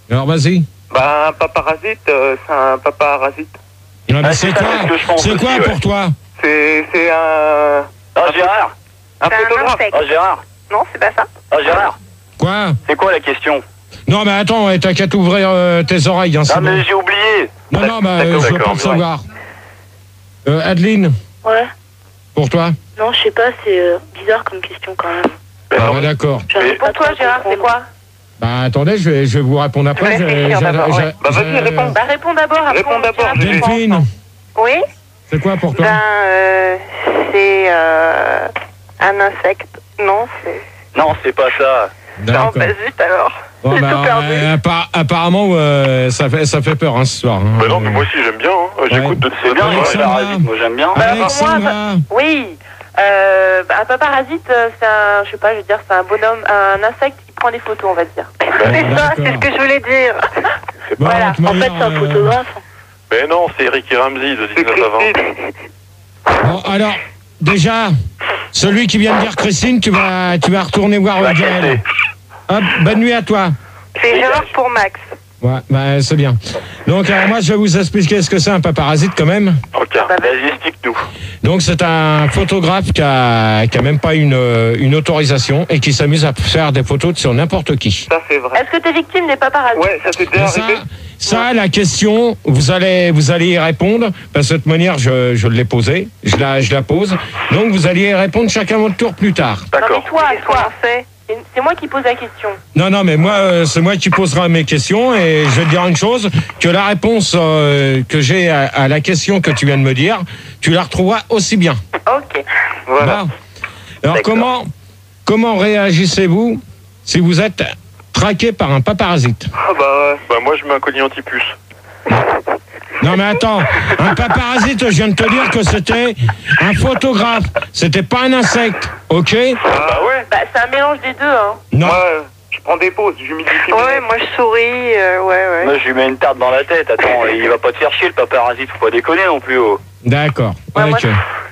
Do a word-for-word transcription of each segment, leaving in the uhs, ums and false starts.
Alors, vas-y. Bah, un paparasite, euh, c'est un paparasite. Ah, mais Ah, c'est c'est quoi, ça, c'est ce que je pense c'est quoi aussi, pour ouais. toi? C'est, c'est un... Ah, Gérard. Un C'est un photographe. insecte. Ah, Gérard. Non, c'est pas ça. Ah, Gérard. Quoi? C'est quoi la question? Non, mais attends, ouais, t'as qu'à t'ouvrir euh, tes oreilles. Hein, Ah, c'est mais bon. j'ai oublié. Non, non, bah, D'accord, euh, je veux d'accord, pas le ouais. savoir. Euh, Adeline, Ouais. pour toi? Non, je sais pas, c'est euh, bizarre comme question quand même. Ah, bah, d'accord. J'arrive pas Pour toi, trop à Gérard, c'est comprendre. quoi? Bah, attendez, je vais, je vais vous répondre après. Je vais J'ai- réfléchir j'ai- d'abord, j'ai- ouais. Bah, vas-y, j'ai- réponds. Bah, réponds d'abord. après Réponds on d'abord, dira ce qu'on pense. Delphine, Oui. c'est quoi pour toi? Ben, euh, c'est euh, un insecte. Non, c'est... Non, c'est pas ça. Non, D'accord. bah zut alors. Bon, J'ai bah, tout perdu. euh, appar- apparemment, euh, ça, fait, ça fait peur hein, ce soir. Hein. Bah non, mais moi aussi j'aime bien, hein. J'écoute de C'est bien, Ouais, moi, ça la va. parasite, moi j'aime bien. Bah, pour moi, Alexandra, Oui. Euh, bah, un paparasite, euh, c'est un, je sais pas, je veux dire, c'est un bonhomme, un insecte qui prend des photos, on va dire. Bon, c'est ça, d'accord. c'est ce que je voulais dire. bon, voilà. de toute En fait, manière, c'est un euh, photographe. Mais non, c'est Eric et Ramsey de C'est dix-neuf à vingt. Christine. Bon, alors, déjà, celui qui vient de dire Christine, tu vas, tu vas retourner voir Bah, Gaël. Hop, bonne nuit à toi. C'est Gérard pour Max. Ouais, bah, c'est bien. Donc, alors, moi, je vais vous expliquer ce que c'est un paparasite quand même. Ok. Vas-y, explique-nous. Donc, c'est un photographe qui a, qui a même pas une, euh, une autorisation et qui s'amuse à faire des photos sur n'importe qui. Ça, c'est vrai. Est-ce que t'es victime des paparazzis? Ouais, ça t'est déjà Mais ça, arrivé? ça, la question, vous allez, vous allez y répondre, parce que de toute manière, je, je l'ai posée, je la, je la pose. Donc, vous allez y répondre chacun votre tour plus tard. Non, D'accord. mais toi, toi, c'est c'est moi qui pose la question. Non, non, mais moi, euh, c'est moi qui posera mes questions et je vais te dire une chose, que la réponse euh, que j'ai à, à la question que tu viens de me dire, tu la retrouveras aussi bien. Ok. Voilà. Bon. Alors, D'accord. comment, comment réagissez-vous si vous êtes traqué par un paparasite? Ah bah, ouais. Bah moi je mets un collier anti-puce. Non, mais attends, un paparasite, je viens de te dire que c'était un photographe, c'était pas un insecte, ok? Ah ouais. Bah, c'est un mélange des deux, hein. Non. Moi, euh, je prends des pauses, j'humidifie. mes Ouais, lèvres. moi je souris, euh, ouais, ouais. Moi, je lui mets une tarte dans la tête. Attends, il va pas te faire chier, le paparasite. Faut pas déconner non plus. Oh. D'accord, Ouais, moi, ok.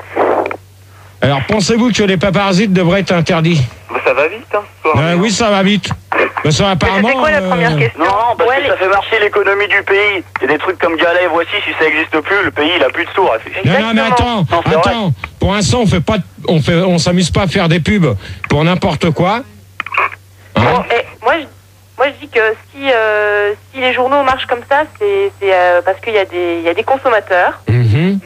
Alors, pensez-vous que les paparasites devraient être interdits? Bah, ça va vite, hein, ce soir. Euh, Oui, ça va vite. Mais ça, Mais apparemment... c'était quoi la euh, première question? Non, non, parce Ouais, que les- ça fait marcher l'économie du pays. Il y a des trucs comme Galet, voici, si ça existe plus, le pays, il a plus de sourds. Réfléchis. Non, non, mais attends, Non, c'est vrai. attends. Pour l'instant, on fait pas, de- on fait, on s'amuse pas à faire des pubs pour n'importe quoi. Hein? Bon, et moi, je, moi, je dis que si, euh, si les journaux marchent comme ça, c'est c'est, euh, parce qu'il y, a des- il y a des consommateurs. Mhm.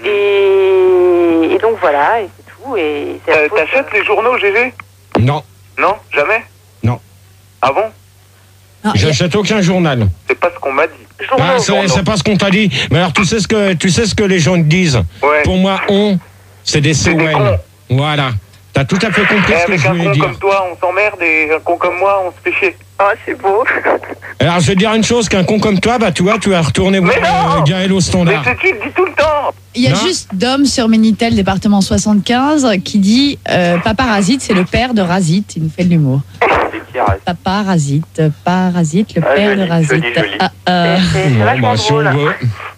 Et, et donc voilà, et c'est tout. Et c'est la Euh, faute, T'achètes euh, les journaux, G G? Non, Non, jamais? Non. Ah bon? Non, il y a- j'achète aucun journal. C'est pas ce qu'on m'a dit. journaux. Ah, c'est c'est pas ce qu'on t'a dit. Mais alors, tu sais ce que, tu sais ce que les gens te disent. Ouais. Pour moi, on, c'est des C'est des C O N. cons. Voilà. T'as tout à fait compris Et ce que avec je un voulais con dire. comme toi, on s'emmerde, et un con comme moi, on se fait chier. Oh, c'est beau. Alors, je vais te dire une chose, qu'un con comme toi, bah, tu vois, tu vas retourner voir Mais non euh, Gaël au Mais standard. c'est qui le dit tout le temps? Il y a Non. juste Dom sur Minitel, département soixante-quinze, qui dit euh, Paparasite, c'est le père de Razit. Il nous fait de l'humour. C'est qui arrête. Paparasite, parasite, le Ah, père joli, de Razit. joli, joli. Ah, euh, C'est c'est Bon, vachement bah, si on drôle. veut.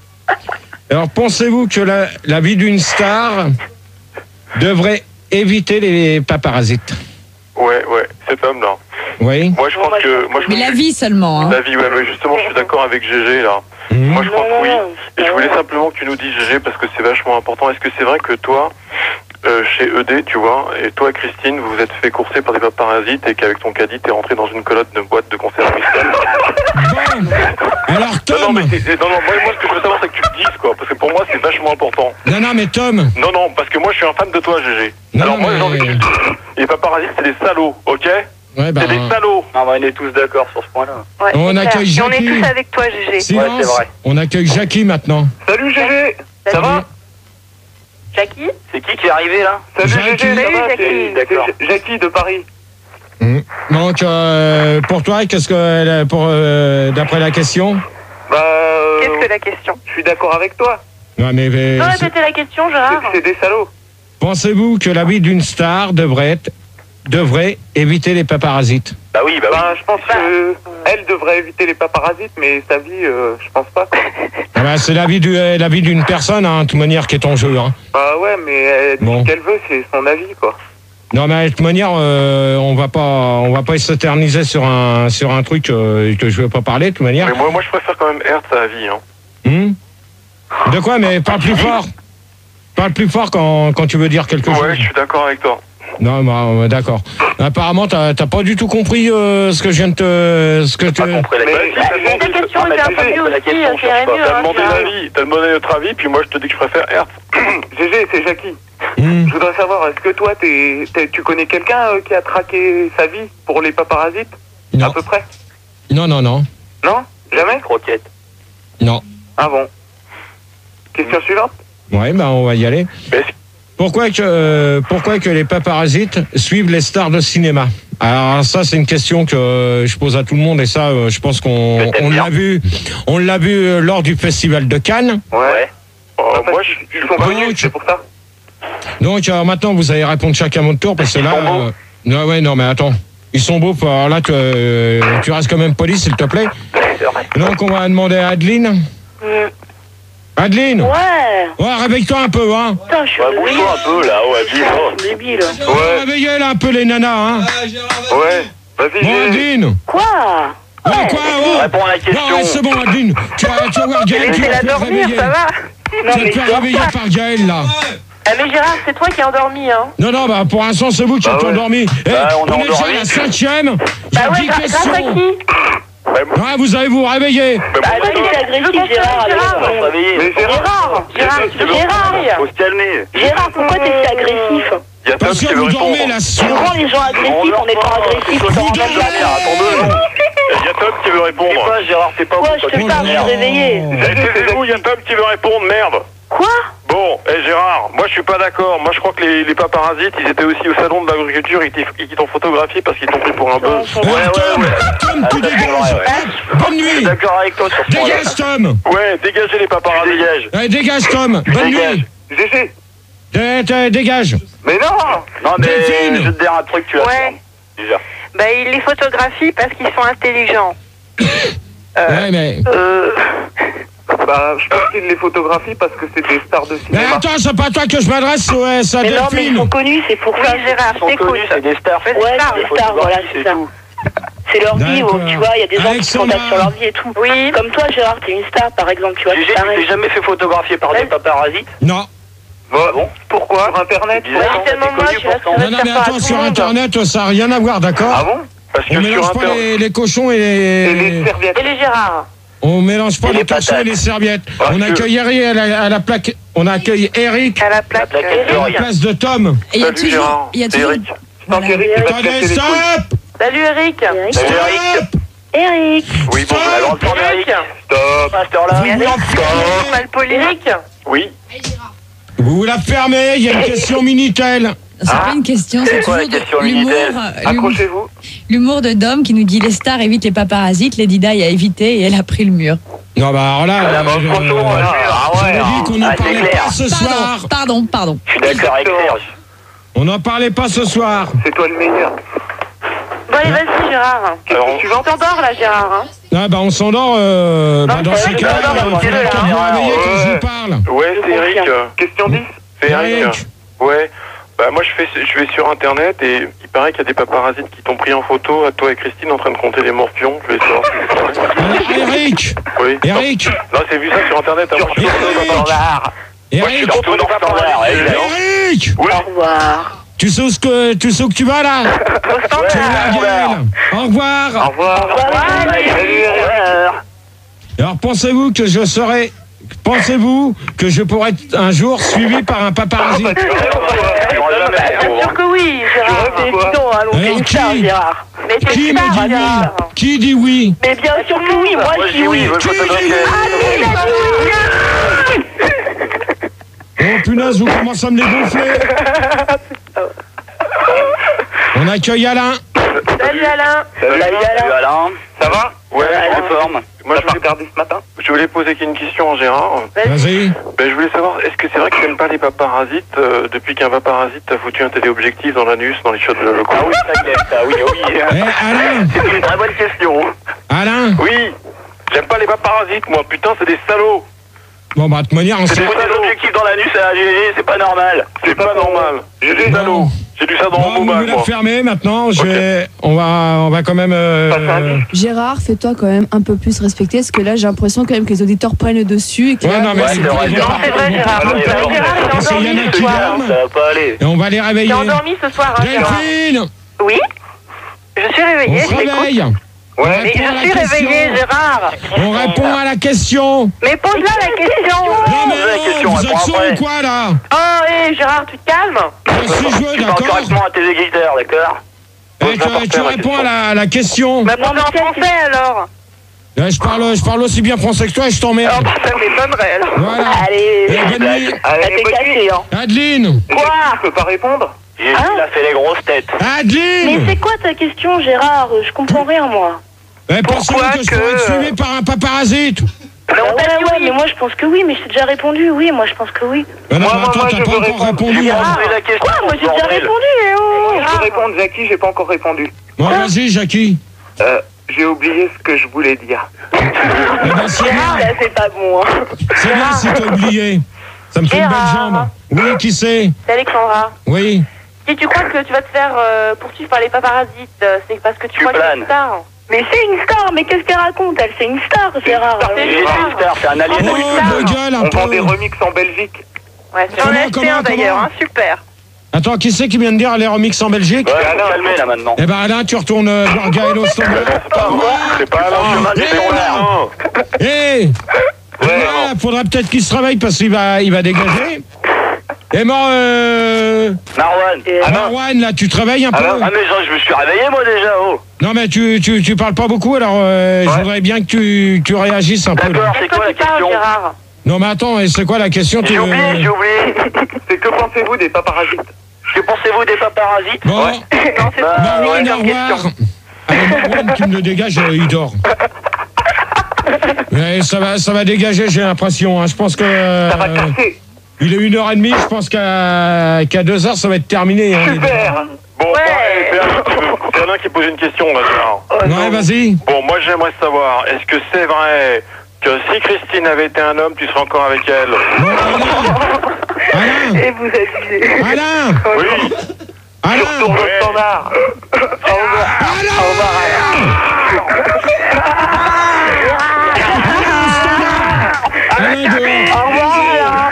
Alors, pensez-vous que la, la vie d'une star devrait éviter les paparasites? Ouais, ouais, cet homme-là. Oui. Moi je Bon, pense bah, que... Moi, je mais la vie seulement. Hein. La vie, ouais, mais justement, je suis d'accord avec G G, là. Mhm. Moi, je crois que oui. Et je voulais Ouais. simplement que tu nous dises, G G, parce que c'est vachement important. Est-ce que c'est vrai que toi, euh, chez E D, tu vois, et toi, Christine, vous vous êtes fait courser par des paparasites et qu'avec ton caddie, t'es rentré dans une colonne de boîte de conserve Mistral? Bon. Alors, Non, non, Tom. mais c'est- non, non, moi, moi, ce que je veux savoir, c'est que tu le dises, quoi. Parce que pour moi, c'est vachement important. Non, non, mais Tom. Non, non, parce que moi, je suis un fan de toi, G G. Non, Alors, moi, mais- j'ai envie que tu le dises. Les paparasites, c'est des salauds, ok? Ouais, bah, C'est des salauds. Non, bah, on est tous d'accord sur ce point-là. Ouais, On c'est accueille clair. Et on est Jackie. tous avec toi, G G. silence. Ouais, c'est vrai. On accueille Jackie maintenant. Salut, G G! Ça Salut. va? Jackie? C'est qui qui est arrivé là? Salut, Jackie. G G, ça Salut, va? Jackie. C'est- D'accord. c'est Jackie de Paris. Mhm. Donc, euh, pour toi, qu'est-ce que, pour, euh, d'après la question? Bah, euh, Qu'est-ce que la question? je suis d'accord avec toi. Non, mais, mais, Non, c'est- répétez la question, C'est Gérard. c'est des salauds. pensez-vous que la vie d'une star devrait être, devrait éviter les paparasites? Bah oui, bah oui. Bah, je pense que elle devrait éviter les paparasites, mais sa vie, euh, je pense pas. Ah bah, c'est la vie, du, euh, la vie d'une personne, hein, de toute manière, qui est en jeu. Hein. Bah ouais, mais elle dit Bon. ce qu'elle veut, c'est son avis, quoi. Non, mais de toute manière, euh, on va pas, on va pas s'éterniser sur un, sur un truc euh, que je veux pas parler, de toute manière. Mais moi, moi, je préfère quand même Hertz à la vie. Hein. Hmm de quoi? Mais parle plus fort. Parle plus fort quand, quand tu veux dire quelque chose. Ouais, je suis d'accord avec toi. Non, bah, d'accord. Apparemment, t'as t'as pas du tout compris euh, ce que je viens de te... Ce que te... Pas compris la Mais- question. bah, Mais ta question Ah, mais était un t'as peu fait mieux la aussi, question, c'est je cherche mieux. pas. T'as hein, demandé Gérard. l'avis, t'as demandé notre avis, puis moi, je te dis que je préfère Hertz. G G, c'est Jackie. Hmm. Je voudrais savoir, est-ce que toi, t'es, t'es- tu connais quelqu'un euh, qui a traqué sa vie pour les paparasites? Non. À peu près? non, non, non, Non? Jamais? Croquette. non. Ah bon. Question suivante? Ouais, bah on va y aller. Mais Pourquoi que, euh, pourquoi que les paparasites suivent les stars de cinéma? Alors ça, c'est une question que euh, je pose à tout le monde et ça, euh, je pense qu'on Que t'aimes on bien. l'a vu, on l'a vu euh, lors du festival de Cannes. Ouais. euh, Ah, parce moi, qu'ils- je ils sont Bon, connus, tu- c'est pour ça. Donc alors maintenant, vous allez répondre chacun à votre tour parce que Ils là, sont beaux. euh, non, ouais, non, mais attends, ils sont beaux. Alors là, tu, euh, tu restes quand même poli, s'il te plaît. C'est vrai. Donc on va demander à Adeline. Adeline. Ouais, Ouais, réveille-toi un peu, hein. putain, je suis Ouais, réveillée. bouge-toi un peu là, ouais, Je dis-moi. suis débile. Ouais, Réveillez là un peu les nanas, hein. ouais. Vas-y, Bon, G G. Adeline. Quoi? Ouais, quoi, oh. Réponds à la Non, question. ouais, c'est bon, Adeline. Tu vas, tu vas voir Gaël, tu vas Laissez-la te faire dormir, réveiller. ça va? Tu Non, vas mais te faire je dors réveiller pas. par Gaël, là. Ah mais Gérard, c'est toi qui es endormi, hein. Non, non, bah pour l'instant, c'est vous qui Bah êtes ouais. endormis. Eh, Bah, on est on est déjà à endormis. la cinquième. Il y Bah a ouais, dix grâce grâce à questions. qui? Ah, vous allez vous réveiller. Mais Bah, bon, toi, maintenant, t'es agressif, Gérard. Gérard. allez, on va se réveiller. Mais Gérard, Gérard, Gérard, Tu veux- Gérard. Faut se calmer. Gérard, pourquoi t'es si agressif? il y a Tom Parce qui que veut vous dormez répondre. la Tu soirée. rends les gens agressifs en étant agressif. Faut t'en rends se même calmer, pas. attends deux secondes. Il y a Tom qui veut C'est répondre. quoi, Gérard, c'est pas Quoi, bon, je toi, te tu- parle, je suis réveillée. Eh, taisez-vous, il y a Tom qui veut répondre, merde. Quoi? Bon, eh Gérard, moi je suis pas d'accord. Moi je crois que les, les paparasites, ils étaient aussi au salon de l'agriculture, ils t'y- ils t'ont photographié parce qu'ils t'ont pris pour un buzz. Eh, Ouais, ouais, Tom, ouais. Tom, Ah, tu ça, c'est dégages. vrai, ouais. Eh, bonne Je suis nuit. d'accord avec toi sur ce point-là. Dégage, Tom. Ouais, dégagez les paparasites. Dégage. Eh, dégage, Tom. Bonne Dégage. nuit. G G. Eh, eh, Dégage. Mais non. Non, mais Delphine. je vais te dire un truc, tu vas Ouais. faire. Déjà. Bah il les photographie parce qu'ils sont intelligents. Ouais, mais. Euh... Bah, je pense qu'il les photographie parce que c'est des stars de Mais cinéma. attends, c'est pas à toi que je m'adresse, ouais, c'est à Mais non, mais ils Delphine. sont connus, c'est pour ça. Oui Gérard, Ils sont t'écoute. connus, c'est des stars. Ouais, Des c'est stars, des stars, voilà, c'est ça. tout. C'est leur vie, D'accord. oh, tu vois, il y a des gens qui se Alexandra. contactent sur leur vie et tout. Oui. Comme toi, Gérard, t'es une star, par exemple, tu vois, Gégé, c'est tu pareil. t'es jamais fait photographier par des paparasites? Non. Bon, bon pourquoi? Sur Internet? C'est bizarre, Oui, t'es tellement connu moche, pour là, ça. Non, non, mais attends, sur Internet, ça n'a rien à voir, d'accord? Ah bon? Parce On que mélange sur pas Internet. les, les cochons et Et les les... serviettes. Et les Gérard. On mélange pas Et les, les cochons et patates. les serviettes. Parce On que- accueille Eric à la, à la plaque. On accueille Eric À la plaque. La plaque euh, à la Eric. place de Tom. Et il y a Salut, toujours. Gérard. Il y a C'est toujours. Eric. Tant qu'Eric, il va te Attendez, casser les couilles. stop. Salut Eric. Eric. Salut, Eric. Eric. Oui, bon, Stop. Alors, prends Eric. Eric. Stop. À cette heure-là. Vous vous la fermez. Malpoli. Eric. oui. Vous vous la fermez. Il y a une question Minitel. C'est pas une question, c'est quoi la toujours question de l'humour. Minitel euh, l'humour- Accrochez-vous. L'humour de Dom qui nous dit les stars évitent les paparasites. Lady Di a évité et elle a pris le mur. Non, bah alors là, Ah, bah, euh, franchement, euh, ah ouais. j'avais dit qu'on n'en Ah, c'est parlait clair. pas ce soir. Pardon, pardon, pardon. Je suis d'accord avec Serge. On n'en parlait pas ce soir. C'est toi le meilleur. Bon allez vas-y Gérard. Question Alors, suivante. T'endors là Gérard. Hein. Ah bah on s'endort. Euh, bah, Non, dans ça ces va, cas-là, je m'endors, il moi. faudrait que vous Gérard, réveillez quand ouais. je vous parle. ouais, c'est Eric. Question dix. C'est Eric. Eric. Ouais. Bah moi je fais je vais sur internet et il paraît qu'il y a des paparasites qui t'ont pris en photo à toi et Christine en train de compter les morpions. Je vais savoir si c'est vrai. Alors, Eric. Oui. Eric. Non, c'est vu ça sur internet. Hein. Moi, je suis Eric. contre les paparasites. Moi, je suis Eric. contre les paparasites. Eric. Oui. Au revoir. Tu sais où ce que tu sais où que tu vas là? Au standard. Tu es là, Gaël. Au Au revoir. revoir. revoir. Salut, Eric. Alors pensez-vous que je serai pensez-vous que je pourrais être un jour suivi par un paparazzi? Tu rêves ou quoi? Bien sûr que oui Gérard. Tu rêves ou quoi? Évident, allons, t'es Alors, une star, qui Gérard. Mais t'es Qui une me star, dit oui? Gérard. Qui dit oui? Mais bien sûr que oui, moi Moi, je je dis dis oui, oui. je veux le photographier. Oh punaise, vous commencez à me les gonfler. On accueille Alain. Salut Alain. Salut, Salut Alain. Ça va? Ouais. En forme. Moi T'as je pas voulais, regardé ce matin? je voulais poser une question à Gérard. Vas-y. Ben, je voulais savoir, est-ce que c'est vrai que tu n'aimes pas les paparasites euh, depuis qu'un paparasite t'a foutu un téléobjectif dans l'anus, dans les chiottes de la loco? Ah oui, ça y est, ça, oui, oui. Eh Alain. C'est une très bonne question. Alain. Oui. J'aime pas les paparasites, moi. Putain, c'est des salauds. Bon bah de toute manière on C'est s'est. foutre des objectifs dans l'anus à la G G, c'est pas normal. C'est pas normal. G G. Bon. J'ai lu ça dans Bon, mon vous moment, la moi. fermez maintenant. Je vais, on va, on va quand même. euh, Passe un disque. Gérard, fais-toi quand même un peu plus respecter, parce que là, j'ai l'impression quand même que les auditeurs prennent le dessus et que Ouais, là, non, mais Ouais, c'est c'est vrai, pas- Gérard. Non, c'est vrai, Gérard. Ah, non, il y a Gérard, longtemps. il est Parce qu'il y en a endormi qui ce soir. dorment. Ça va pas aller. Et on va les Il réveiller. est endormi ce soir, hein, Gérard. Delphine, Oui. Je suis on réveillée, se je l'écoute. réveille. On Ouais. Mais répond à je la suis question. réveillée, Gérard. On répond à la question. Mais pose-la la question. Non mais la oh, question, vous êtes réponds sourds après. ou quoi là? Oh, hé, Gérard, tu te calmes. Je suis joué, Tu parles d'accord. correctement à tes éditeurs, d'accord? Eh, Pose-la par tu, tu terre, la réponds à question. la, la question. Bah, pose-la en français, alors. Eh, je, parle, je parle aussi bien français que toi et je Oh, t'emmerde. bah, ça m'étonnerait, alors. Voilà. Allez, Eh, bonne nuit. Allez, t'es bonne nuit. cassé, hein. Adeline. Jackie, tu peux pas répondre? J'ai il a fait les grosses têtes. Mais Adeline. c'est quoi ta question, Gérard? Je comprends rien, moi. Eh, pensez-vous Pourquoi que je pourrais être que- suivi par un paparazite? Mais on ouais, t'a dit ouais, oui. mais moi je pense que oui, mais je t'ai déjà répondu, oui, moi je pense que oui. Ben non, Moi, mais moi, attends, moi, t'as je pas veux encore répondre. répondu. J'ai hein. posé la question. Quoi? Moi j'ai déjà bordel. répondu, eh oh. Je peux répondre, Jackie, j'ai pas encore répondu. Bon, vas-y, Jackie. Euh, j'ai oublié ce que je voulais dire. Eh ben, c'est Ah, bien. là c'est pas bon, hein. C'est bien si t'as oublié. Ça me fait une belle Gérard. jambe. Oui, qui c'est? C'est Alexandra. Oui. Si tu crois que tu vas te faire euh, poursuivre par les paparasites, euh, c'est parce que tu Tu crois que c'est planes. une star. Mais c'est une star, mais qu'est-ce qu'elle raconte? Elle, c'est une star, Gérard. star, Euh, c'est J'ai une star, c'est un alien. Oh, ça. beau gueule un On vend des peu. remixes en Belgique. Ouais, j'en Comment, ai acheté comment, un d'ailleurs, comment hein, super. Attends, qui c'est qui vient de dire les remixes en Belgique? Ouais, faut te calmer là maintenant. Eh ben Alain, tu retournes euh, voir Gaël Standard. C'est pas Alain. chemin du Eh, tourneur. Eh voilà, faudra peut-être qu'il se réveille parce qu'il va, il va dégager. Et moi, euh, Marwan. euh, Marwan, là, tu te réveilles un peu? Alors Ah mais genre, je me suis réveillé moi déjà, oh. Non, mais tu, tu, tu parles pas beaucoup, alors euh, je Ouais. voudrais bien que tu, tu réagisses un peu. là. D'accord, c'est Est-ce que quoi la tu parles, question? Gérard? Non, mais attends, et c'est quoi la question? tu- J'ai oublié, j'ai oublié. C'est que pensez-vous des paparasites? Que pensez-vous des paparasites? Bon, Ouais. Non, c'est Bah, Marwan, ouais, au comme revoir. question. Allez, Marwan, qui me le dégage, euh, il dort. Mais ça va, ça va dégager, j'ai l'impression. hein. Je pense que... euh, Ça va casser. il est une heure et demie, je pense qu'à qu'à deux heures, ça va être terminé. hein, les gars. Super. Bon, Ouais. bah, c'est Alain qui veut- c'est Alain qui pose une question là, Gérard. Ouais, vas-y. Bon, moi j'aimerais savoir, est-ce que c'est vrai que si Christine avait été un homme, tu serais encore avec elle? Bon, Alain Et vous abusez. Alain Alain Oui. Alain Sur le standard. Alain dehors. Au revoir, alors.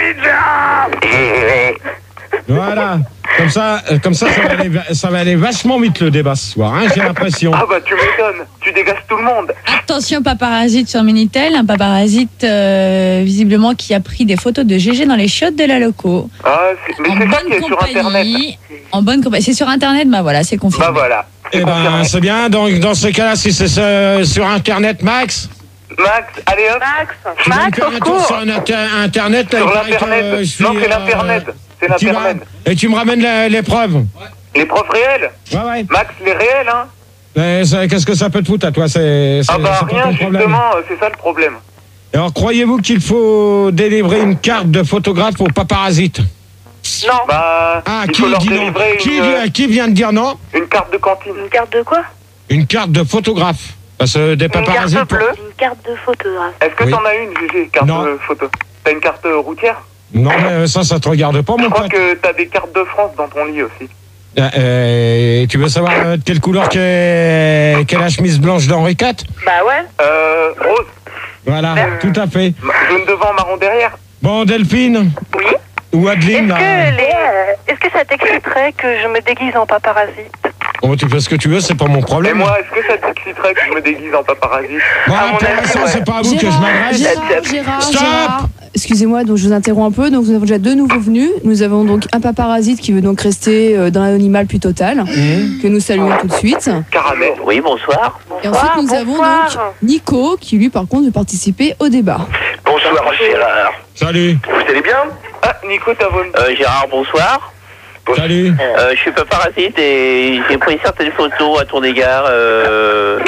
Voilà. Comme ça, euh, comme ça, ça va, aller, va- ça va aller vachement vite le débat ce soir, hein, j'ai l'impression. Ah bah tu m'étonnes, tu dégages tout le monde. Attention, paparasite sur Minitel, un paparasite euh, visiblement qui a pris des photos de G G dans les chiottes de la loco. Ah, c'est- mais En c'est ça bonne qui est sur internet. compagnie. En bonne compagnie. C'est sur internet, bah voilà, c'est confirmé. Bah voilà. Eh ben, confirmé. c'est bien. Donc, dans ce cas-là, si c'est euh, sur Internet, Max, Max, allez hop. Max, tu vas me Max, faire au un tour secours. sur un inter- Internet. là, Sur il paraît que, l'internet. euh, je suis, Non, c'est euh, l'internet. C'est tu l'internet. vas- Et tu me ramènes la- les preuves. Les preuves réelles. Ouais, ouais. Max, les réels, hein. Mais ça- Qu'est-ce que ça peut te foutre à toi? C'est c'est- Ah bah c'est pas rien, ton problème. justement, euh, c'est ça le problème. Alors, croyez-vous qu'il faut délivrer une carte de photographe aux paparasites? Non. Bah, Ah, il qui faut leur dit non? délivrer Qui, une, euh, dit- qui vient de dire non? une carte de cantine. Une carte de quoi? Une carte de photographe. Parce que des Une paparasites. carte bleue. Une carte de photographe. Est-ce que Oui. t'en as une, Gégé, carte Non. de photo? T'as une carte euh, routière? Non, mais ça, ça te regarde pas, Je mon crois pote. que t'as des cartes de France dans ton lit aussi. Euh, euh, tu veux savoir euh, de quelle couleur qu'est qu'est la chemise blanche d'Henri quatre? Bah ouais. Euh, rose, Voilà, tout à fait. ma- jaune devant, marron derrière. Bon, Delphine Oui. ou Adeline, Est-ce là. que, les... Est-ce que ça t'exciterait que je me déguise en paparasite? Oh, tu fais ce que tu veux, c'est pas mon Et problème. moi, est-ce que ça t'exciterait que je me déguise en paparazzi? Bon, à mon pour avis, l'instant, ouais. c'est pas à vous que je Gérard, m'adresse. Gérard, Gérard, Stop. Gérard. Excusez-moi, donc je vous interromps un peu. Donc nous avons déjà deux nouveaux venus. Nous avons donc un paparasite qui veut donc rester euh, dans l'anonymat le plus total, Mmh. que nous saluons tout de suite. Caramel. Oui, bonsoir. Et ensuite nous avons bonsoir. donc Nico qui lui par contre veut participer au débat. Bonsoir Gérard. Salut, Vous allez bien? Ah, Nico, t'as vomi. Euh, Gérard, bonsoir. salut. Euh, je suis paparasite et j'ai pris certaines photos à ton égard. Euh...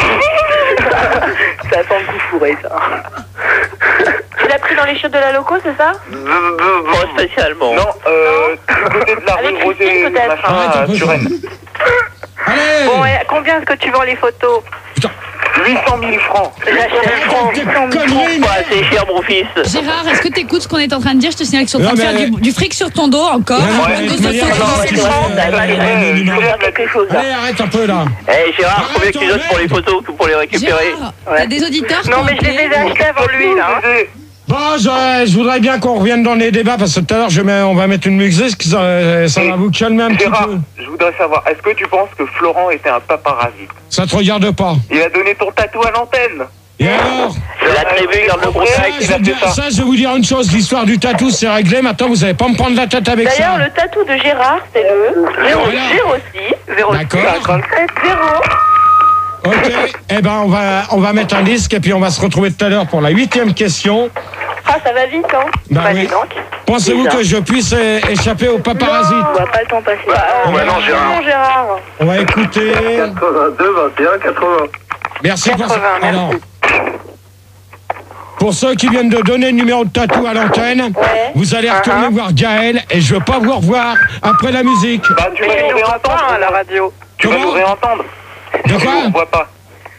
Ça sent le coup fourré, ça. Tu l'as pris dans les chiottes de la loco, c'est ça? Pas spécialement. Non, euh, du côté de la Avec rue Rosée, Christine, peut-être. machin, Arrête un à peu, Suresnes. Allez Bon, et à combien est-ce que tu vends les photos? huit cent mille francs. Connerie, Bah, c'est cher, mon fils. Gérard, est-ce que tu écoutes ce qu'on est en train de dire? Je te signale qu'ils sont en train Non, de faire mais- du, du fric sur ton dos encore. Ouais, Un ouais, peu de mais- sauce mais- au mais- thé. mais- mais- Je veux faire quelque chose, là. Allez, arrête un peu là. Eh, Gérard, Arrête, combien tu donnes pour les photos ou pour les récupérer? Gérard, t'as des auditeurs qui Non, ont mais je les appelé. ai achetés avant lui, là. hein. Bon, je, je voudrais bien qu'on revienne dans les débats parce que tout à l'heure, je mets, on va mettre une musique, ça, ça va vous calmer un petit Gérard, peu. je voudrais savoir, est-ce que tu penses que Florent était un paparazzi? Ça te regarde pas. Il a donné ton tatou à l'antenne. Et alors? Je l'ai attribué, garde le Ça, contact. je vais dire- ça, je vais vous dire une chose, l'histoire du tatou, c'est réglé. Maintenant, vous n'allez pas me prendre la tête avec ça. D'ailleurs, le tatou de Gérard, c'est le zéro six zéro D'accord. cinquante-sept zéro. Ok, eh ben, on va, on va mettre un disque et puis on va se retrouver tout à l'heure pour la huitième question. Ah, ça va vite, hein. Bah Bah, oui. dis donc. Pensez-vous Déjà. que je puisse é- échapper au paparazzi? On va pas le temps passer. Bah, On va- bah non, Gérard. Non, Gérard. On va écouter. quatre-vingt-deux, vingt et un, quatre-vingts. Merci pour ça. quatre-vingts, merci. Alors, pour ceux qui viennent de donner le numéro de tatou à l'antenne, Ouais. vous allez retourner Uh-huh. voir Gaël et je veux pas vous revoir après la musique. Bah, tu vas Mais nous on voit pas réentendre. à la radio. Tu vas Comment nous réentendre. De On quoi? voit pas.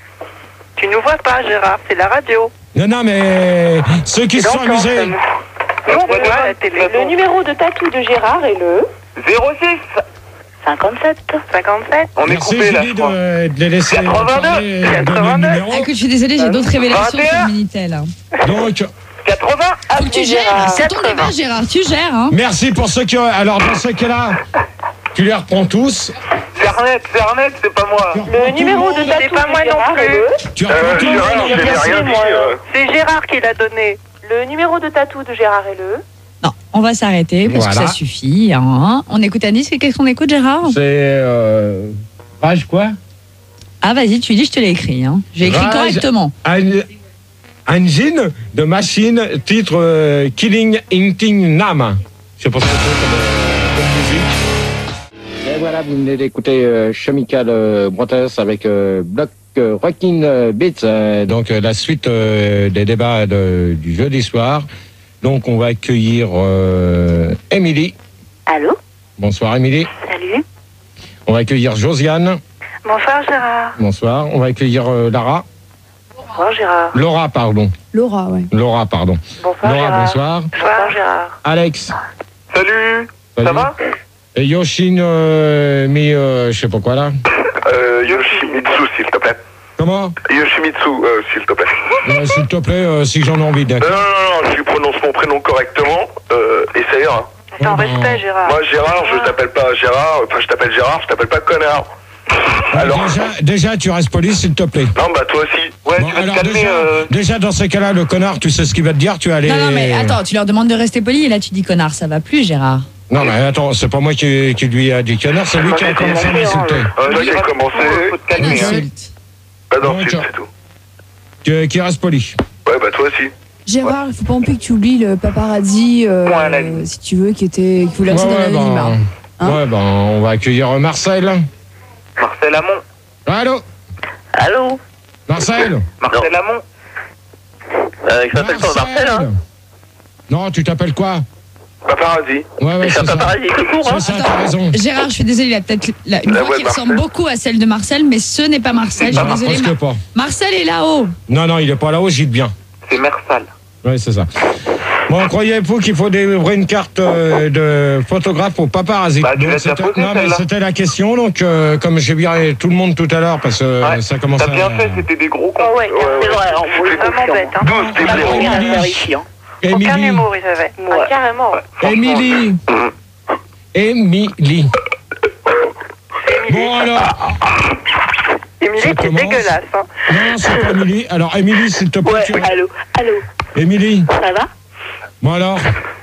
Tu nous vois pas, Gérard, c'est la radio. Non, non, mais ceux qui se sont Donc, amusés. Nous, on voit à la télé. Le numéro de tatou de Gérard est le zéro six. cinquante-sept. cinquante-sept. On est Merci coupé là, je Julie crois. de, de les laisser quatre-vingt-deux, parler, donner le quatre-vingt-deux. numéro. Ah, écoute, je suis désolée, j'ai d'autres révélations vingt et un. sur le Minitel. hein. Donc, quatre-vingts. Faut que tu gères. C'est ton débat, Gérard. Tu gères. Hein. merci pour ceux qui ont... Alors, dans ce cas-là, tu les reprends tous. C'est Arnett, c'est Arnett, c'est pas moi. Tu reprends Le tout numéro le de monde. tatou pas moi non plus. Tu reprends tout le Gérard, monde. je n'ai rien dit. euh. C'est Gérard qui l'a donné. Le numéro de tatou de Gérard est le Non, on va s'arrêter parce Voilà. que ça suffit. Hein. On écoute un disque. Qu'est-ce qu'on écoute, Gérard? C'est... Euh... Rage quoi? Ah, vas-y, tu dis, je te l'ai écrit. Hein. J'ai écrit Rage. correctement. Un- Engine de machine, titre euh, Killing Inting Nam. Je sais pas ce que c'est comme, euh, comme musique. Et voilà, vous venez d'écouter euh, Chemical euh, Brothers avec euh, Block euh, Rockin' euh, Beats. euh, donc euh, la suite euh, des débats de- du jeudi soir. Donc on va accueillir euh, Émilie. Allô? Bonsoir Émilie. Salut. On va accueillir Josiane. Bonsoir Gérard. Bonsoir. On va accueillir euh, Lara. Bonsoir Gérard. Laura, pardon. Laura, ouais. Laura, pardon. Bonsoir Laura, Gérard. bonsoir. Bonsoir Gérard. Alex. Salut. Ça Salut. va? Et Yoshin, euh, mi, euh, je sais pas quoi là. Euh, Yoshimitsu, s'il te plaît. Comment? Yoshimitsu, euh, s'il te plaît. Euh, S'il te plaît, euh, si j'en ai envie, Non, d'accord. non, non, non, je prononce mon prénom correctement, euh, et ça ira. Attends, Ouais, respect bon. Gérard. Moi, Gérard, je t'appelle pas Gérard, enfin, je t'appelle Gérard, je t'appelle pas connard. Alors, Déjà, déjà, tu restes poli, s'il te plaît. non, bah, toi aussi. Ouais, Bon, tu vas te alors calmer. déjà, euh, déjà, dans ces cas-là, le connard, tu sais ce qu'il va te dire, tu vas aller... Non, non, mais attends, tu leur demandes de rester poli et là, tu dis connard. Ça va plus, Gérard. Non, mais attends, c'est pas moi qui, qui lui a dit connard, c'est lui qui a commencé à m'insulter. Euh, toi qui as commencé. Faut te calmer. hein. Insulte. Bah, non, Ouais, c'est tiens. c'est tout. Qui, qui reste poli. Ouais, bah, toi aussi. Gérard, il faut pas non plus que tu oublies le paparazzi, euh, Point à la ligne. si tu veux, qui était, qui voulait Ouais, rester dans ouais, l'anonymat. ben, Hein ouais, ben, on va accueillir Marcel. Marcel Amont. Allô? Allô? Marcel? Marcel Amont. Euh, il s'appelle pas Marcel, hein? Non, tu t'appelles quoi? Paparazzi. Ouais, ouais, C'est c'est un ça. paparazzi tout court, hein? C'est ça, t'as raison. Gérard, je suis désolée, il a peut-être la- une La voix voix qui de ressemble Marcel. beaucoup à celle de Marcel, mais ce n'est pas Marcel. Je suis Ah, désolée. presque Mar- pas. Marcel est là-haut. Non, non, il est pas là-haut, gîte bien. C'est Mersal. Oui, c'est ça. Bon, croyez-vous qu'il faut délivrer une carte euh, de photographe au paparazzi? Bah, tu Donc, l'as déjà c'était- posée, non, mais celle-là. c'était la question. Donc, euh, comme j'ai viré tout le monde tout à l'heure, parce que Ouais. ça commence T'as à... bien fait, c'était des gros cons. Oh ouais, Ouais, C'est ouais. vrai, alors, vous le vraiment bête. Hein. douze, des Ah, blaireaux. bon, il y a un Émilie. terrifiant. Aucun Émilie. humour, ils avaient. Ah, carrément. Émilie. Émilie. Bon, alors... Émilie, Ça c'est commence. dégueulasse. Hein. Non, c'est pas Émilie. Alors, Émilie, s'il te plaît, Ouais, tu... allô, allô, Émilie. ça va? Bon, alors...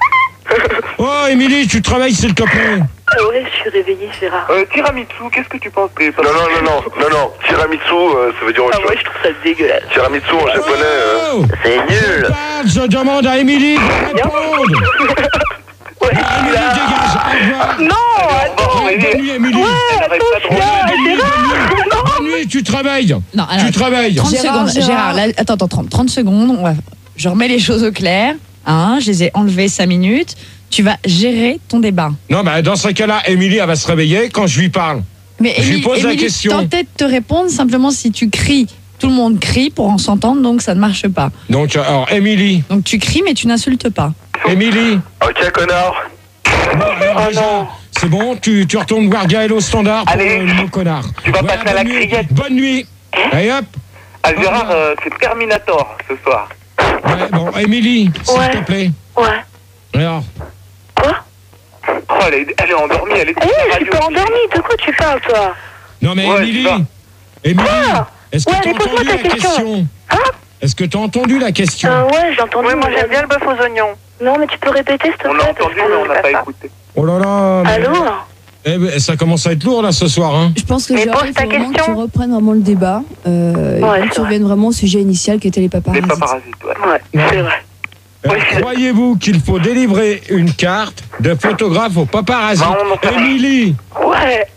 Oh, Émilie, tu travailles, s'il te plaît. Ah ouais, je suis réveillée, Gérard. Euh, Tiramisu, qu'est-ce que tu penses des Non, non, non, non, non, non. Tiramisu, euh, ça veut dire autre Ah ouais, chose. je trouve ça dégueulasse. Tiramisu en japonais. euh, Oh, C'est je nul. parle, je demande à Émilie de répondre. Ouais, Émilie, dégage. Au revoir. non, attends, Bon, Bonne nuit, Émilie. Elle arrête pas de Bonne rouler. nuit, bonne nuit. Bonne nuit, tu travailles. Non, alors, Tu travailles. trente Gérard, secondes. Gérard. Gérard, là, attends, attends, trente, trente secondes. On va, je remets les choses au clair. Hein, je les ai enlevées cinq minutes. Tu vas gérer ton débat. Non, mais dans ce cas-là, Émilie, elle va se réveiller quand je lui parle. Mais Je lui Émilie, pose la Émilie, question. tentais de te répondre. Simplement, si tu cries tout le monde crie pour en s'entendre, donc ça ne marche pas. Donc, alors, Émilie. Donc tu cries, mais tu n'insultes pas. Émilie. Ok, connard. Bon, alors, déjà, c'est bon, tu, tu retournes voir Gaël au standard pour Allez, euh, le mot connard. tu vas passer à la bonne nuit. criette. Bonne nuit. Allez hop. Ah, Gérard, euh, c'est Terminator ce soir. Ouais, bon, Émilie, s'il Ouais. te plaît. Ouais. Alors, Oh, elle est, elle est endormie, elle est Eh, je suis pas endormie. De quoi tu parles, toi? non mais Ouais, Émilie, tu vas. Émilie, Quoi est-ce que Ouais, tu as mais pose-moi entendu ta la question. question Hein? Est-ce que tu as entendu la question Euh, ouais, j'ai entendu. Oui, moi mais j'aime bien le bœuf aux oignons. Non, mais tu peux répéter, s'il te On plaît. l'a parce entendu, que- mais on n'a pas pas ça. écouté. Oh là là mais- Allô? Eh ben, ça commence à être lourd là ce soir, hein. Je pense que Mais Gérard, pose il ta faut vraiment que question. tu reprennes vraiment le débat. Euh, Ouais, et que c'est tu vrai. reviennes vraiment au sujet initial qui était les Les paparazzis. paparasites, ouais. Ouais, c'est vrai. Euh, Oui, c'est- Croyez-vous qu'il faut délivrer une carte de photographe au paparazzi? Non, non, non. Émilie. Ouais.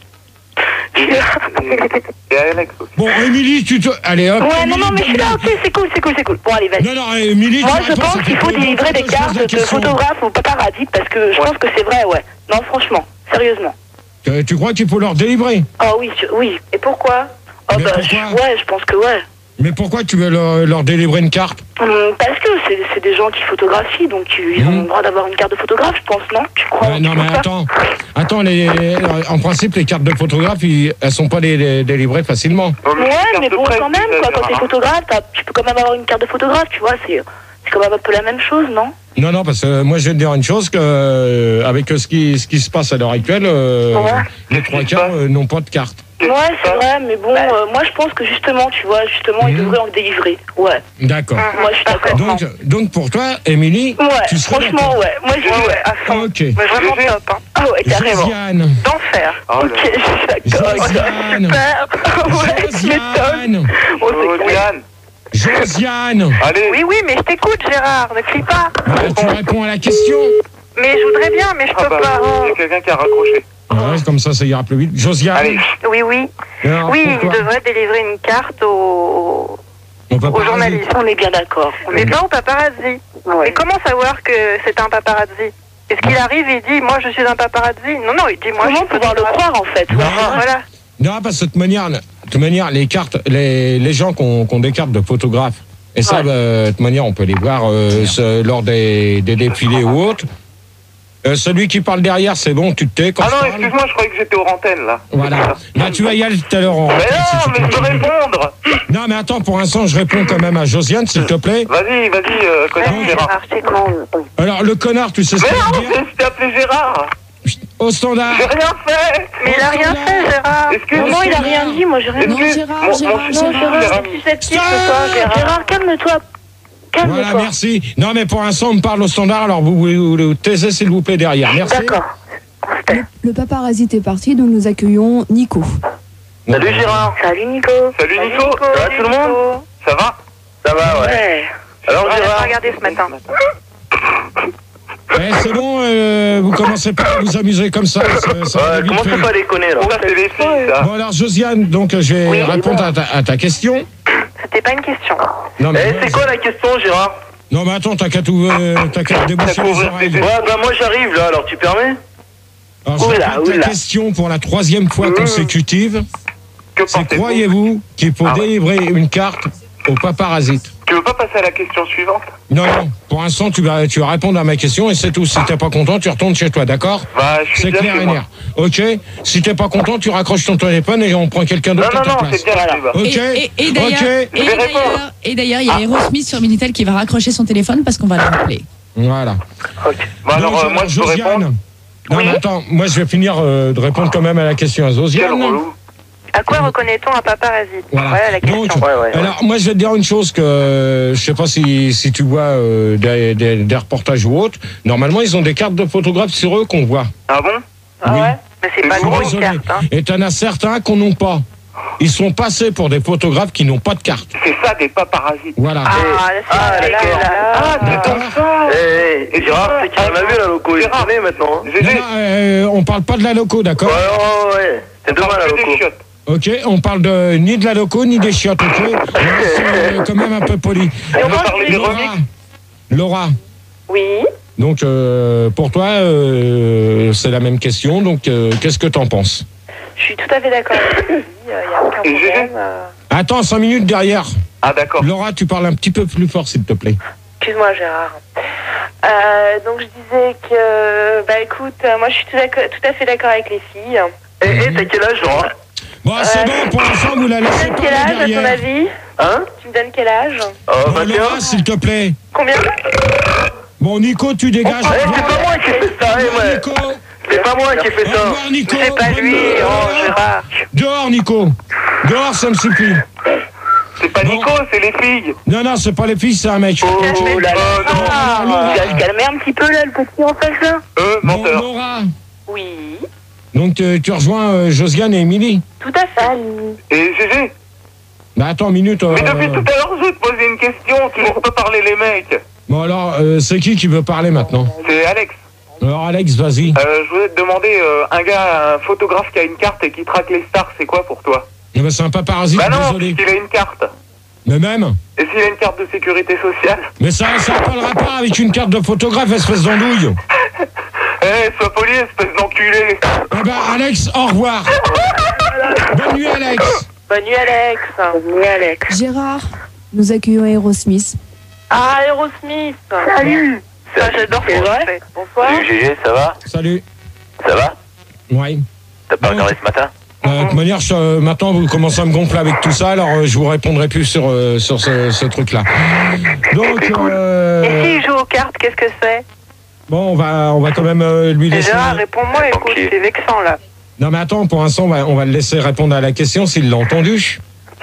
Et Alex aussi. Bon, Émilie, tu te... Allez hop. Ouais, non, Émilie, non, mais je suis là, ok, c'est cool, c'est cool, c'est cool. Bon, allez, vas-y. Non, non, Émilie, Moi, tu je réponds, pense ça qu'il fait faut longtemps délivrer que des je pose cartes la de question. photographes aux paparazzi parce que je pense que c'est vrai, ouais. Non, franchement, sérieusement. Euh, Tu crois qu'il faut leur délivrer? Oh oui, je- oui. Et pourquoi? Oh Mais bah, pourquoi je- ouais, je pense que ouais. Mais pourquoi tu veux leur, leur délivrer une carte? Hum, parce que c'est c'est des gens qui photographient, donc ils ils ont Mhm. le droit d'avoir une carte de photographe, je pense, non? Tu crois? Ouais, tu non, mais penses pas attends. Attends, les, en principe, les cartes de photographe, ils- elles sont pas dé- dé- délivrées facilement. Oh, mais Ouais, c'est une mais carte bon, de presse, quand même, ça, quoi, quand t'es Gérard. photographe, t'as- tu peux quand même avoir une carte de photographe, tu vois, c'est c'est quand même un peu la même chose, non? Non, non, parce que euh, moi, je vais te dire une chose, que euh, avec euh, ce qui, ce qui se passe à l'heure actuelle, euh, Ouais. les trois quarts euh, n'ont pas de carte. Qu'est-ce Ouais, qui se c'est passe vrai, mais bon, euh, moi je pense que justement, tu vois, justement, ils Mhm. devraient en délivrer. Ouais, D'accord. moi je suis d'accord. Donc, donc, pour toi, Émilie, Ouais, tu serais franchement, d'accord. ouais. Moi je dis Ouais, ouais. ouais, à fond. Ok. Mais vraiment G G. top, hein. Ah ouais, carrément. Josiane. D'enfer. Oh là Ok, là. je suis d'accord. Josiane. Super. Ouais, tu m'étonnes. Josiane. Oh, c'est Oh, cool. Diane. Josiane. Allez. Oui, oui, mais je t'écoute, Gérard, ne crie pas. Ouais, tu réponds à la question. Mais je voudrais bien, mais je Ah peux bah, pas. il y a quelqu'un qui a raccroché. Ouais, comme ça, ça ira plus vite. Josiane. Allez. Oui, oui. Alors, Oui, il pourquoi devrait délivrer une carte aux, On peut aux pas journalistes. On est bien d'accord. On Mais est pas aux paparazzi. Ouais. Mais comment savoir que c'est un paparazzi? Est-ce qu'il arrive et il dit, moi je suis un paparazzi? Non, non, il dit, moi je Comment suis pouvoir le photographe. croire en fait? Ouais. Ouais. Voilà. Non, parce que de toute manière, de toute manière les cartes, les, les gens qui ont, qui ont des cartes de photographes, et ça, Ouais. bah, de toute manière, on peut les voir euh, ce- lors des, des défilés ou autres. Euh, celui qui parle derrière, c'est bon, tu te tais quand Ah je non, parle. excuse-moi, je croyais que j'étais aux antennes là. Voilà. Là, tu vas y aller tout à l'heure en Mais rentrée, si non, tu mais je peux continues. répondre. Non, mais attends, pour l'instant, je réponds quand même à Josiane, s'il te plaît. Vas-y, vas-y, euh, connais Vas-y, Gérard. Gérard, je t'écoute. Alors, le connard, tu sais ce Mais qu'il non, veut dire je t'ai appelé Gérard. Au standard. J'ai rien fait. Mais il a rien fait, Gérard. Excuse- Non, non, il a rien dit, moi j'ai rien Excuse- dit. Non, Gérard, mon- Gérard, mon- Gérard. Gérard. Gérard, ami. Susceptible ce soir, Gérard. Gérard, calme-toi. Calme-toi. Voilà, merci. Non, mais pour l'instant, on me parle au standard, alors vous vous, vous, vous taisez, s'il vous plaît, derrière. Merci. D'accord. Le, le paparazzi est parti, donc nous accueillons Nico. Salut Gérard. Salut Nico. Salut Nico. Ça va tout le monde? Ça va? Ça va, ouais. Ouais. Alors On a pas Gérard, regardé ce matin. Eh, c'est bon, euh, vous commencez pas à vous amuser comme ça. ça, ça va ouais, vite comment fait. c'est pas déconner là? Ça, c'est les filles, ça. Bon, alors, Josiane, donc, je vais Oui, répondre à ta, à ta question. C'était pas une question. Non, mais, Eh, c'est quoi la question Gérard? non, mais attends, t'as qu'à tout, euh, t'as qu'à déboucher T'as les qu'à oreilles. ouvrir Ouais, bah moi j'arrive là, alors tu permets? Alors, je Oula, répète la oula. question pour la troisième fois Mmh. consécutive. Que C'est pensez-vous? croyez-vous qu'il faut Ah ouais. délivrer une carte au paparazzi? Tu veux pas passer à la question suivante? Non, non, pour l'instant, tu vas, tu vas répondre à ma question et c'est tout. Si t'es pas content, tu retournes chez toi, d'accord? Bah, je suis C'est bien clair chez et moi. net. Ok? Si t'es pas content, tu raccroches ton téléphone et on prend quelqu'un Non, d'autre non, à ta non, place. c'est bien Voilà. là-bas. Ok? Et, et, et d'ailleurs, Ok. et Je vais d'ailleurs, répondre. et d'ailleurs, il y a Aerosmith sur Minitel qui va raccrocher son téléphone parce qu'on va le rappeler. Voilà. Bah, alors, Donc, euh, moi, je peux Josiane. répondre. Non, Oui. mais attends, moi je vais finir euh, de répondre quand même à la question à Quel Josiane. relou. À quoi reconnaît-on un paparazzi? Voilà. Voilà la question. Donc, Ouais, ouais, ouais. alors moi je vais te dire une chose que euh, je sais pas si, si tu vois euh, des, des, des reportages ou autres. Normalement, ils ont des cartes de photographes sur eux qu'on voit. Ah bon? Ah Oui. ouais? Mais c'est Je pas suis gros une Désolé. carte, hein. Et t'en as certains qu'on n'ont pas. Ils sont passés pour des photographes qui n'ont pas de carte. C'est ça, des paparasites. Voilà. Ah, Ah, là, là, d'accord. là, là. Ah, c'est D'accord. comme ça. Eh, eh, Gérard, c'est qu'il en a vu la loco, il Gérard. connaît maintenant. Hein. G G, Non, non, euh, on parle pas de la loco, Ouais, d'accord? ouais, ouais. C'est demain la que des loco. chiottes. Ok, on parle de ni de la loco ni des chiottes, ok? On reste, euh, quand même un peu poli. On peut parler des Laura, remix. Laura, Oui. donc euh, pour toi, euh, c'est la même question. Donc, euh, qu'est-ce que t'en penses? Je suis tout à fait d'accord avec lui. Il n'y a aucun Et G G? problème. euh. Attends, cinq minutes derrière. Ah d'accord. Laura, tu parles un petit peu plus fort, s'il te plaît. Excuse-moi, Gérard. Euh, donc, je disais que, bah écoute, euh, moi, je suis tout, tout à fait d'accord avec les filles. Et, et t'as quel âge, Laura? Bon, c'est Euh, bon, pour l'instant, vous la Tu me laissez donnes pas quel âge, à ton derrière. avis? Hein? Tu me donnes quel âge? Oh, Bon, vingt et Laura, un. s'il te plaît. Combien? Bon, Nico, tu dégages. Eh, c'est pas moi qui ai fait ça, Au eh, revoir, ouais. Nico. C'est pas moi qui ai fait Au ça. revoir, Nico. C'est pas lui, Bonne- oh, Gérard. Dehors, Nico. Dehors, ça me suffit. C'est pas Bon. Nico, c'est les filles. Non, non, c'est pas les filles, c'est un mec. Oh là là, Ah, Laura. Tu vas se calmer un petit peu là, le petit en face là. Euh, Bon, menteur. Laura. Oui, Donc, euh, tu rejoins euh, Josiane et Émilie. tout à fait. Et Gégé. Bah, attends, une minute. euh, Mais depuis tout à l'heure, je vais te poser une question. Tu laisses pas parler les mecs. Bon, alors, euh, c'est qui qui veut parler maintenant? C'est Alex. Alors, Alex, vas-y. Euh, je voulais te demander, euh, un gars, un photographe qui a une carte et qui traque les stars, c'est quoi pour toi? Eh ben, c'est un paparazzi, Bah non, désolé. puisqu'il a une carte. Mais même. Et s'il a une carte de sécurité sociale? Mais ça n'a pas le rapport avec une carte de photographe, espèce d'andouille. Eh, sois poli, espèce d'enculé. Eh ben, Alex, au revoir. Bonne nuit, Alex. Bonne nuit, Alex. Bonne nuit, Alex. Gérard, nous accueillons Aerosmith. Ah, Aerosmith. Salut. Ah, j'adore C'est ce vrai? qu'on fait. Bonsoir. Salut Gégé, ça va? Salut. Ça va? Ouais. T'as pas Bon. regardé ce matin? Euh, de toute manière, je, euh, maintenant, vous commencez à me gonfler avec tout ça, alors euh, je vous répondrai plus sur, euh, sur ce, ce truc-là. Donc, euh, Et s'il joue aux cartes, qu'est-ce que c'est? bon, on va, on va quand même euh, lui laisser... Gérard, réponds-moi, écoute, Ok. c'est vexant là. Non, mais attends, pour l'instant, on va, on va le laisser répondre à la question s'il l'a entendu.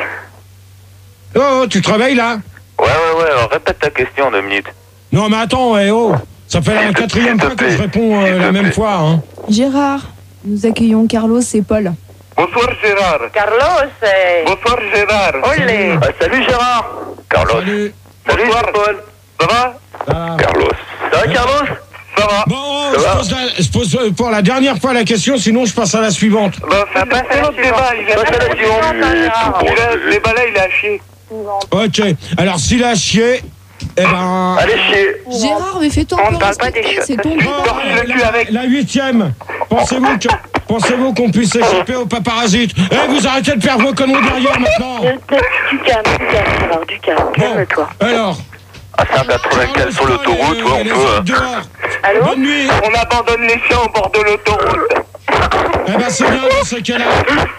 Oh, oh, tu te réveilles, là? Ouais, ouais, ouais, alors répète ta question en deux minutes. Non, mais attends, eh, oh, ça fait la S'il te- quatrième s'il fois te que je plaît. réponds euh, S'il te la même plaît. fois, hein. Gérard, nous accueillons Carlos et Paul. Bonsoir Gérard. Carlos, eh. Bonsoir Gérard. Olé. Ah, salut Gérard. Carlos. Salut. Salut, Bonsoir. c'est Paul. Ça va? Ah. Carlos. Ça va, Carlos? Ça va? Bon, oh, Ça je va pose, la- je pose euh, pour la dernière fois la question, sinon je passe à la suivante. Bah, fais bah, c'est notre débat. Il a, Passe à la suivante. Gérard. il a- ce débat-là, il a chier. Ok, alors s'il a chié, eh ben... Allez, chier. Gérard, mais fais-toi On un ne peu parle pas des respecter, chiottes. c'est ton Oh, débat. torche le cul la, avec. la huitième, pensez-vous que... Pensez-vous qu'on puisse échapper aux paparasites? Eh, vous arrêtez de faire vos conneries derrière maintenant. Du calme, du calme, Gérard, du calme. Bon, Calme-toi. alors... À cent quatre-vingt-quinze sur l'autoroute, ouais, on les peut. autres hein. dehors. Allô? Bonne nuit. On abandonne les chiens au bord de l'autoroute. Eh ben c'est bien dans ce cas-là.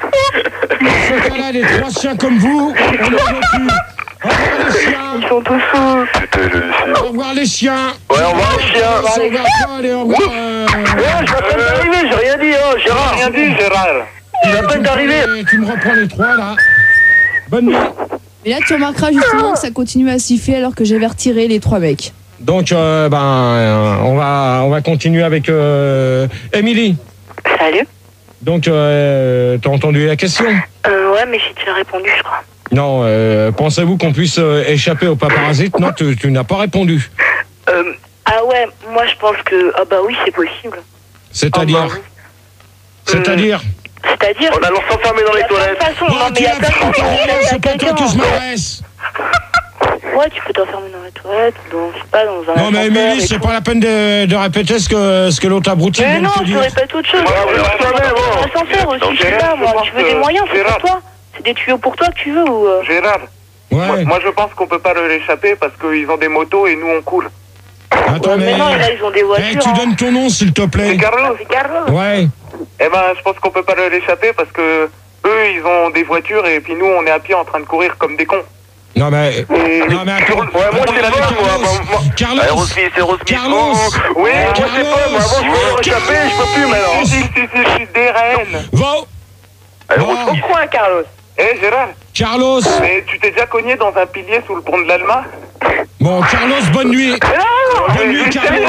Dans ce cas-là, les trois chiens comme vous, on n'en veut plus. Au revoir les chiens. Ils sont tous fous. Putain, je le sais. Au revoir les chiens. Ouais, au revoir les chiens. Au revoir toi, allez, au revoir. euh, Ouais, je viens d'arriver, j'ai rien dit, hein, Gérard. Rien dit Gérard. Il vient tu peine me d'arriver. prends- Tu me reprends les trois là. Bonne nuit. Et là, tu remarqueras justement que ça continue à siffler alors que j'avais retiré les trois mecs. Donc euh, ben euh, on va on va continuer avec euh, Émilie. Salut. Donc euh, t'as entendu la question? Euh, ouais, mais j'ai déjà répondu, je crois. Non. Euh, pensez-vous qu'on puisse euh, échapper aux paparasites? Non, tu, tu n'as pas répondu. Euh, ah ouais, moi je pense que... Ah bah oui, c'est possible. C'est-à-dire. Ah bah oui. C'est-à-dire. C'est-à-dire... On allons s'enfermer dans Il y les a plein de toilettes. façons, Oh, non mais tu il y a l'as plein de fait façons encore, de mettre à c'est pas toi quelqu'un. que je m'adresse. Ouais, tu peux t'enfermer dans la toilette, dans, je sais pas, dans un Non mais ascenseur Émilie, et c'est tout. pas la peine de, de répéter ce que, ce que l'autre abruti Mais vient non, de te tu dire. répètes autre chose. Ouais, ouais, ouais, Tu vas ouais, dans ouais. l'ascenseur aussi, je sais Gérard, pas, moi. je pense Tu veux des que- moyens, c'est Gérard. pour toi. C'est des tuyaux pour toi que tu veux ou... euh, Gérard. Moi, Ouais. moi, je pense qu'on peut pas leur échapper parce qu'ils ont des motos et nous on coule. Attends, Ouais, mais... mais non, là, ils ont des Eh, voitures. tu hein. donnes ton nom, s'il te C'est plaît. Carlos. C'est Carlos. Ouais. Eh ben, je pense qu'on peut pas leur échapper parce que eux, ils ont des voitures et puis nous, on est à pied en train de courir comme des cons. Non mais... Et Non mais attends. Ouais, moi, c'est la bonne, moi. Carlos. moi, moi. Carlos. Aerosmith, Aerosmith. Carlos. ouh. Oui, moi, je sais pas, moi, avant, je pouvais leur échapper, je peux plus, maintenant. Si, si, si, si, D R N. Va. Aerosmith. Au coin, Carlos. Eh, Gérard, Carlos. mais tu t'es déjà cogné dans un pilier sous le pont de l'Alma? Bon, Carlos, bonne nuit. Bonne nuit, Carlos.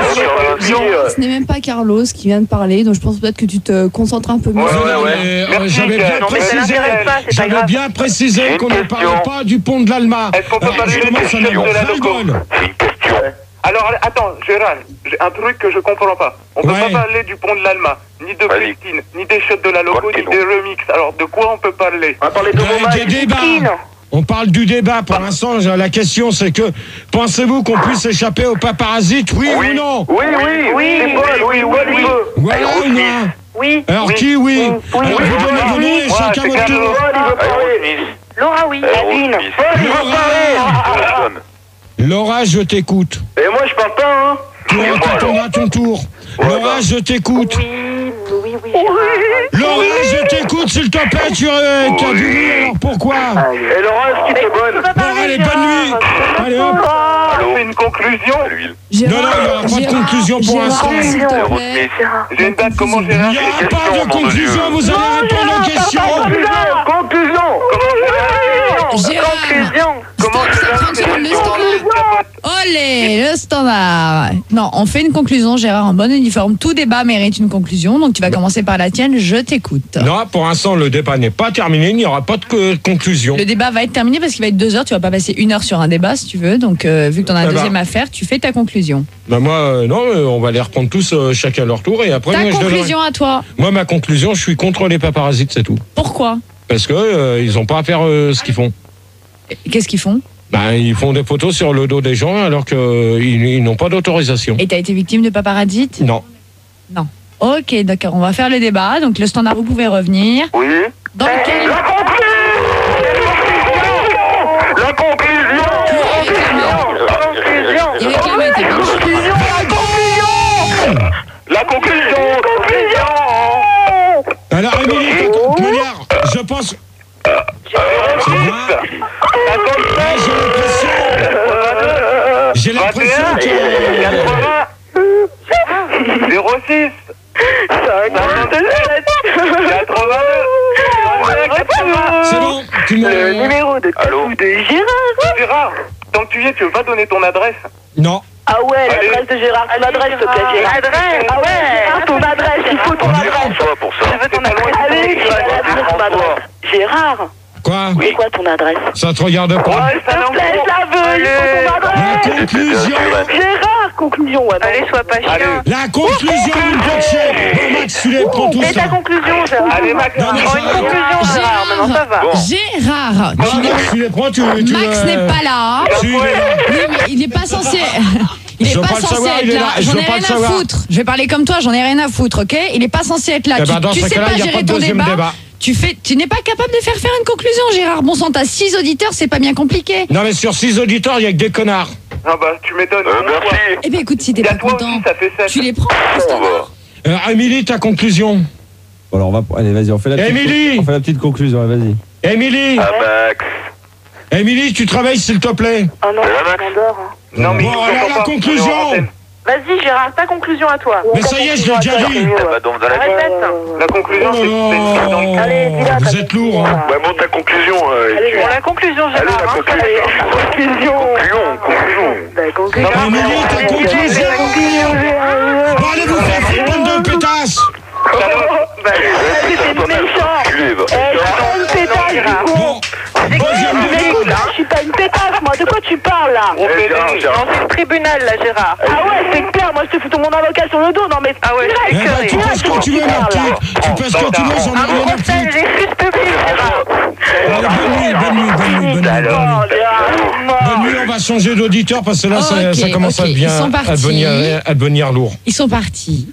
Ce n'est même pas Carlos qui vient de parler, donc je pense peut-être que tu te concentres un peu mieux. Ouais, sur- ouais, ouais. Mais, euh, Merci, J'avais bien Gaël. Non, mais ça précisé... l'intéresse pas, c'est pas J'avais grave. bien précisé J'ai une qu'on ne question. parlait pas du pont de l'Alma. Est-ce qu'on peut Alors, parler je des commence à questions en de la avoir loco? ras-le-bol. J'ai une question. Alors, attends, Gérard, j'ai un truc que je comprends pas. On peut Ouais. pas parler du pont de l'Alma, ni de Vas-y. Christine, ni des shots de la loco, Quoi que ni non. des remix. Alors, de quoi on peut parler? On va parler de Des- Romain. des débats. Christine. On parle du débat pour l'instant. La question c'est que pensez-vous qu'on puisse échapper aux paparasites, oui, ou non? Oui, oui, oui, c'est Paul, oui, oui, oui. Voilà ou non? Oui. Alors Oui. qui oui? Oui, Alors oui, vous oui, donnez oui, vos noms oui. et Ouais, chacun c'est votre Carlos. tour. Aerosmith. Laura, oui. Aline. Laura, Laura, je t'écoute. Et moi, je parle pas, hein. Toi, t'attendras ton tour. Laura, je t'écoute. Oui, oui, oui, Gérard. Laura, je t'écoute, s'il te plaît. Tu euh, t'as dit oui, alors pourquoi? Et Laura, est-ce qu'il est bonne? Bon, allez, bonne nuit. Allez, hop. On fait une conclusion. Non, non, il n'y aura pas de conclusion pour l'instant. s'il te plaît. J'ai une date, comment Il Gérard? n'y aura pas de conclusion, vous allez répondre aux questions. Conclusion. Gérard. Comment Stop, Gérard? trente secondes, le standard. Olé, le standard. Non, on fait une conclusion, Gérard, en bon uniforme. Tout débat mérite une conclusion, donc tu vas commencer par la tienne, je t'écoute. Non, pour l'instant, le débat n'est pas terminé, il n'y aura pas de co- conclusion. Le débat va être terminé parce qu'il va être deux heures, tu vas pas passer une heure sur un débat si tu veux, donc euh, vu que tu en as un Ah bah. deuxième à faire, tu fais ta conclusion. Ben moi, euh, non, euh, on va les reprendre tous euh, chacun à leur tour et après, Ta moi, je donnerai- conclusion à toi, Moi, ma conclusion, je suis contre les paparasites, c'est tout. pourquoi? Parce que euh, ils ont pas à faire euh, ce qu'ils font. Qu'est-ce qu'ils font? Ben, ils font des photos sur le dos des gens alors qu'ils ils n'ont pas d'autorisation. Et t'as été victime de paparazzi? Non. Non. Ok, d'accord, on va faire le débat, donc le standard, vous pouvez revenir. Oui. Dans lequel... La conclusion. La conclusion. Il réclamait, t'es bien. La conclusion. Conclusion. Alors, Émilie, de toute manière, je pense... C'est moi. Ouais, j'ai l'impression... J'ai l'impression que... zéro six C'est bon, tu me... Le numéro de Allô? de Gérard. Gérard, tant que tu y es, tu veux pas donner ton adresse? Non. Ah ouais, Allez. l'adresse de Gérard, ton adresse, s'il te plaît, Gérard. Adresse. Ah ouais, Gérard, ton adresse, il faut ton adresse. François pour ça. Je veux ton adresse. Allez, Gérard, donne ton adresse. Gérard, Quoi? c'est quoi ton adresse? Ça te regarde pas. S'il te plaît, je la veux, il faut ton La adresse. conclusion... Gérard, conclusion, ouais. Allez, sois pas chiant. La conclusion, mon coach. Bon, Max, tu les prends tous Et ta ça. conclusion, Gérard. Allez, Max, Non, mais Oh, une Gérard, conclusion, Gérard, maintenant ça va. Gérard, Non, tu n'es- Max, tu les prends, tu... tu Max euh, n'est pas là. tu- Oui, mais il n'est pas censé. Il Je est veux pas pas le censé savoir, être il est là. là, je J'en veux ai pas rien le à savoir. foutre. Je vais parler comme toi, j'en ai rien à foutre, ok? Il est pas censé être là. Eh tu ben, dans tu ce sais cas-là, pas il y a gérer pas de ton deuxième débat. débat. Tu fais, tu n'es pas capable de faire faire une conclusion, Gérard. Bon sang, t'as six auditeurs, c'est pas bien compliqué. Non, mais sur six auditeurs, il y a que des connards. Ah bah, tu m'étonnes. Euh, merci. Eh ben écoute, si t'es Et à pas toi content, aussi, ça fait sept. tu les prends. au On standard. va. Euh, Émilie, ta conclusion. Bon, alors on va. Allez, vas-y, on fait la petite. Émilie On fait la petite conclusion, allez, vas-y. Émilie, Ah, Max. Émilie, tu travailles, s'il te plaît. Oh non, C'est la Max. je m'endors. hein. Non, mais Bon, ils nous alors, entendent la pas. conclusion. On est en antenne. Vas-y, Gérard, ta conclusion à toi. Mais ça y est, je l'ai déjà dit. Ça va donc dans la vie. Répète. La conclusion, c'est que c'est une fille dans le... Allez, dis-la, Vous ta êtes lourd, hein. Ouais, bon, ta conclusion. euh, Allez, tu- Bon, la conclusion, Allez, Gérard. la hein, conclusion. Conclusion. Conclusion, conclusion. La conclusion. Non, mais Émilie, ta conclusion. Bon, allez vous faire foutre, bande de pétasses. C'est méchant. Culé, va. Eh, je suis pas une pétasse, du coup. Bon, deuxième Mais débat. écoute, je suis pas une pétasse, moi. De quoi tu parles, là? On fait Gérard, des... Gérard. Non, c'est le tribunal, là, Gérard. Ah ouais, c'est clair. Moi, je te fous ton mon avocat sur le dos. Non, mais... Ah ouais, Eh c'est ben, écœuré. tu passes quand tu veux, ma petite. Tu passes quand tu veux, j'en ai Un rien à procès, foutre. l'excuse publique, Gérard. Allez, bonne nuit, bonne nuit, bonne nuit, bonne nuit, bonne nuit. Oh, Gérard, Bonne nuit, on va changer d'auditeur parce que là, ça, Ok, ça commence ok, à, bien, ils sont à, partis. devenir, à devenir lourd. Ils sont partis.